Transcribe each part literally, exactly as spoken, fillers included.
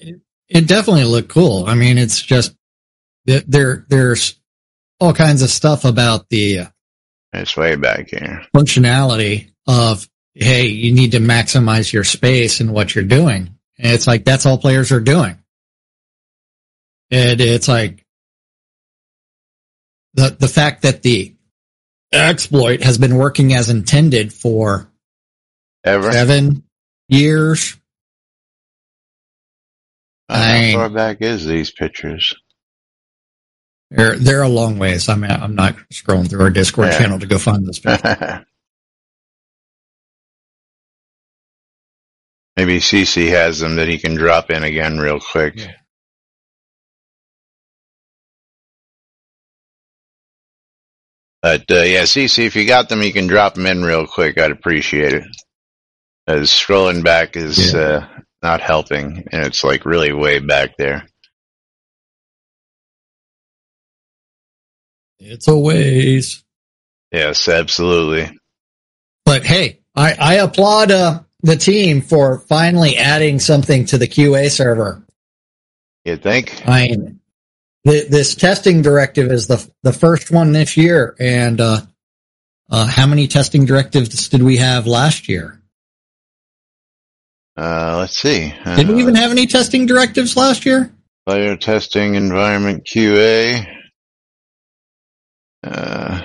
it, it definitely looked cool. I mean, it's just there. There's all kinds of stuff about the it's way back here functionality of, hey, you need to maximize your space and what you're doing. And it's like, that's all players are doing. And it's like the, the fact that the exploit has been working as intended for ever seven years. Uh, how far back is these pictures? They're, they're a long ways. I mean, I'm not scrolling through our Discord yeah. channel to go find this picture. Maybe C C has them that he can drop in again real quick. Yeah. But, uh, yeah, C C, if you got them, you can drop them in real quick. I'd appreciate it. As scrolling back is, yeah. uh, not helping, and it's like really way back there. It's a ways. Yes, absolutely. But hey, I, I applaud uh, the team for finally adding something to the Q A server. You think? I mean, the, this testing directive is the the first one this year, and uh, uh, how many testing directives did we have last year? Uh, let's see. Uh, Did we even have any testing directives last year? Player testing environment Q A. Uh,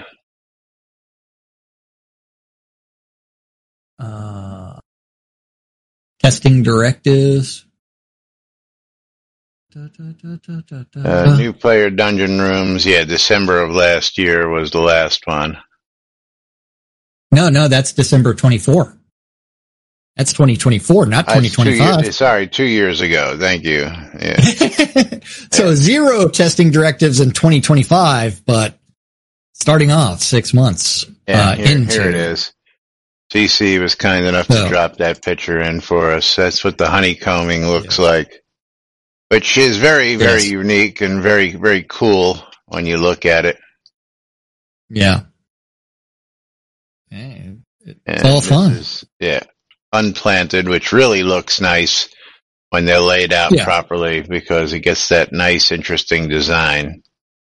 uh, testing directives. Da, da, da, da, da, da. uh, new player dungeon rooms. Yeah, December of last year was the last one. No, no, that's December twenty-fourth. That's twenty twenty-four, not twenty twenty-five. Two years, sorry, two years ago. Thank you. Yeah. So zero testing directives in twenty twenty-five, but starting off six months yeah, uh, here, into. Here it is. C C was kind enough so, to drop that picture in for us. That's what the honeycombing looks yes. like, which is very, very yes. unique and very, very cool when you look at it. Yeah. Hey, it's and all fun. Is, yeah. Unplanted, which really looks nice when they're laid out yeah. properly because it gets that nice, interesting design.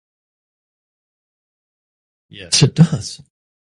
Yes, it does.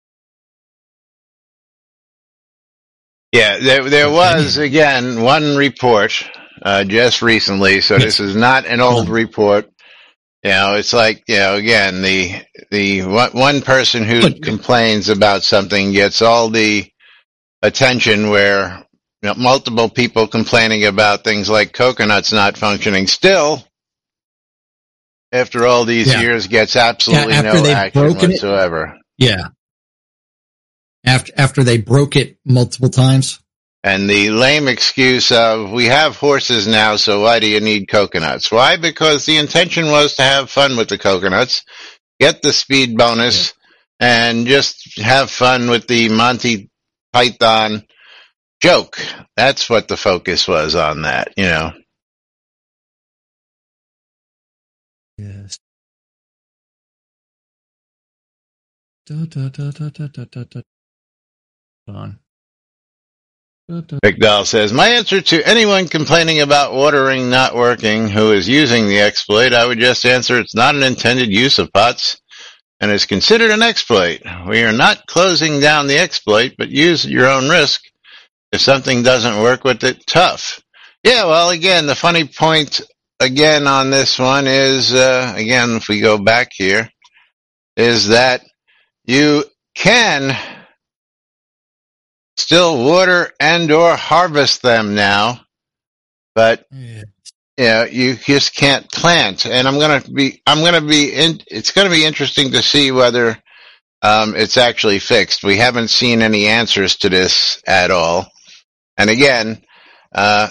Yeah, there there was, again, one report uh, just recently, so this is not an old report. You know, it's like, you know, again, the the one person who but, complains about something gets all the attention where you know, multiple people complaining about things like coconuts not functioning still, after all these yeah. years, gets absolutely yeah, no action whatsoever. It, yeah. After after they broke it multiple times. And the lame excuse of, we have horses now, so why do you need coconuts? Why? Because the intention was to have fun with the coconuts, get the speed bonus, yeah. and just have fun with the Monty Python joke. That's what the focus was on that, you know. Yes. Da, da, da, da, da, da, da, da. On. McDowell says, my answer to anyone complaining about watering not working who is using the exploit, I would just answer it's not an intended use of P O T S and is considered an exploit. We are not closing down the exploit, but use at your own risk. If something doesn't work with it, tough. Yeah, well, again, the funny point, again, on this one is, uh, again, if we go back here, is that you can still water and or harvest them now, but yeah. you know, you just can't plant. And I'm gonna be, I'm gonna be in, it's gonna be interesting to see whether um, it's actually fixed. We haven't seen any answers to this at all. And again, uh,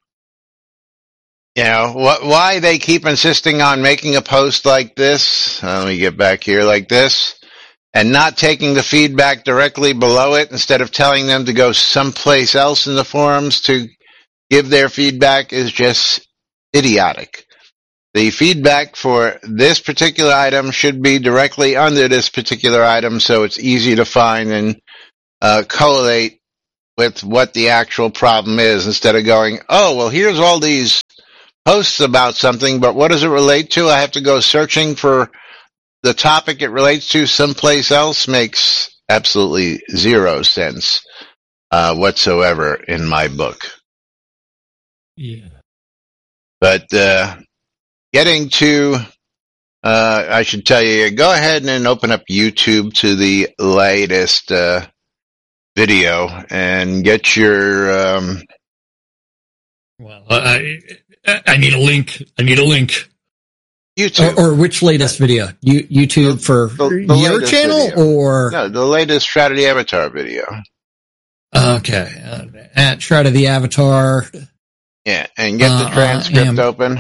you know, what, why they keep insisting on making a post like this? Uh, let me get back here like this. And not taking the feedback directly below it instead of telling them to go someplace else in the forums to give their feedback is just idiotic. The feedback for this particular item should be directly under this particular item so it's easy to find and uh, correlate with what the actual problem is instead of going, oh, well, here's all these posts about something, but what does it relate to? I have to go searching for the topic it relates to someplace else. Makes absolutely zero sense uh, whatsoever in my book. Yeah. But uh, getting to, uh, I should tell you, go ahead and open up YouTube to the latest uh, video and get your... Um, well, I, I need a link. I need a link. YouTube. Or, or which latest video? You, YouTube for the, the your channel video. or? No, the latest Shroud of the Avatar video. Okay. Uh, at Shroud of the Avatar. Yeah, and get the transcript uh, am, open.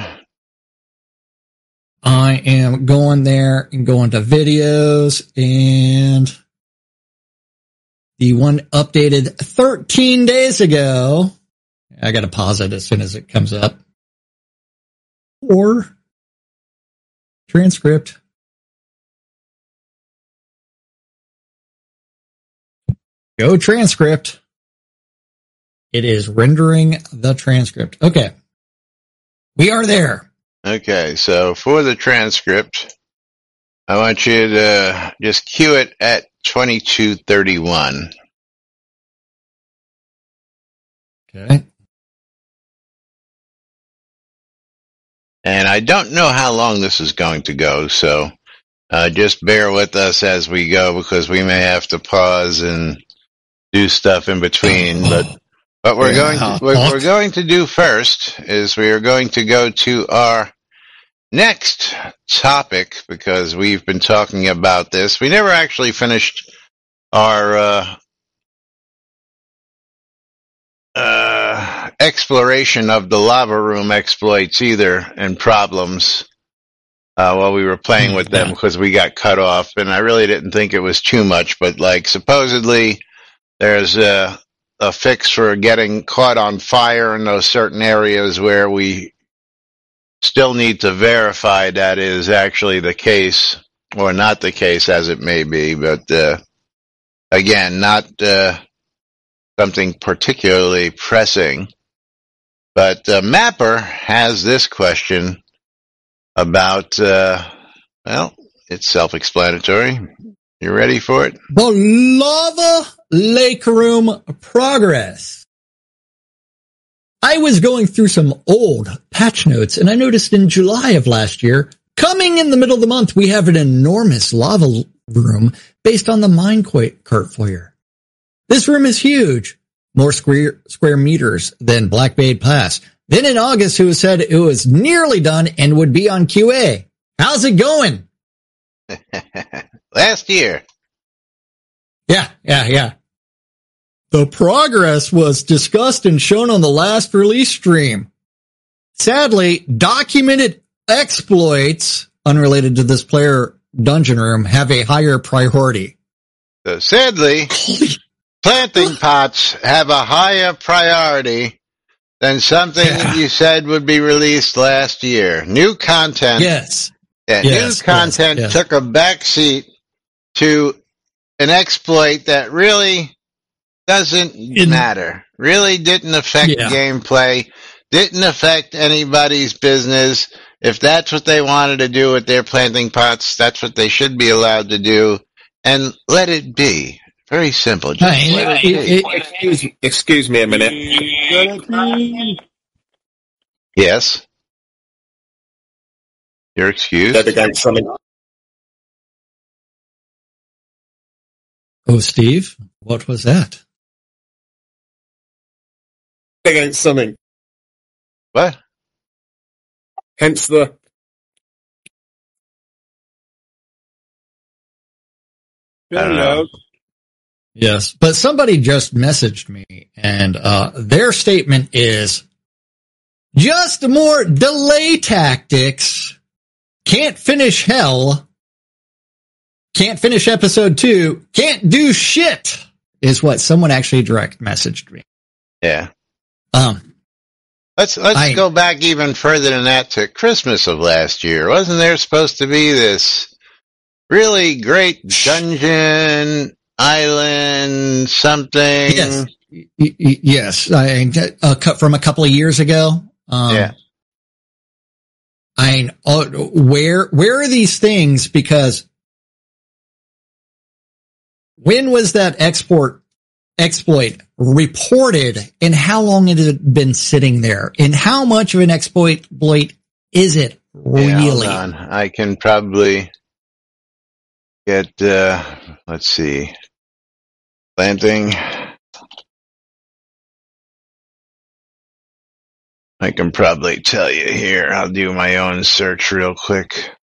I am going there and going to videos, and the one updated thirteen days ago. I got to pause it as soon as it comes up. Or transcript. Go transcript. It is rendering the transcript. Okay. We are there. Okay, so for the transcript, I want you to just cue it at twenty-two thirty-one. Okay. And I don't know how long this is going to go, so uh, just bear with us as we go, because we may have to pause and do stuff in between. Oh. But what we're going to, what we're going to do first is we are going to go to our next topic, because we've been talking about this. We never actually finished our uh, uh, exploration of the lava room exploits either, and problems uh, while we were playing with them, because we got cut off, and I really didn't think it was too much. But like, supposedly there's a, a fix for getting caught on fire in those certain areas where we still need to verify that is actually the case, or not the case, as it may be. But uh, again, not uh, something particularly pressing. But uh, Mapper has this question about, uh, well, it's self-explanatory. You ready for it? The lava lake room progress. I was going through some old patch notes, and I noticed in July of last year, coming in the middle of the month, we have an enormous lava room based on the minecart foyer. This room is huge, more square, square meters than Black Bay Pass. Then in August, it was said it was nearly done and would be on Q A. How's it going? Last year. Yeah, yeah, yeah. The progress was discussed and shown on the last release stream. Sadly, documented exploits unrelated to this player dungeon room have a higher priority. So sadly, planting pots have a higher priority than something yeah. you said would be released last year. New content. Yes. Yeah, yes new content yes, yes. took a backseat to an exploit that really doesn't In, matter. Really didn't affect yeah. gameplay. Didn't affect anybody's business. If that's what they wanted to do with their planting pots, that's what they should be allowed to do. And let it be. Very simple. Just hey, let it, it it, be. it, excuse, excuse me a minute. Yes. You're excused. Oh, Steve, what was that? Against something. What? Hence the. Hello. Yes, but somebody just messaged me, and uh, their statement is just more delay tactics. Can't finish hell. Can't finish episode two. Can't do shit is what someone actually direct messaged me. Yeah. Um, let's, let's I, go back even further than that to Christmas of last year. Wasn't there supposed to be this really great dungeon, island, something? Yes. Y- y- yes. I, uh, from a couple of years ago. Um, yeah. mean, uh, where where are these things? Because when was that export exploit reported, and how long had it been sitting there, and how much of an exploit is it really? Yeah, hold on. I can probably get. Uh, let's see, planting. I can probably tell you here. I'll do my own search real quick.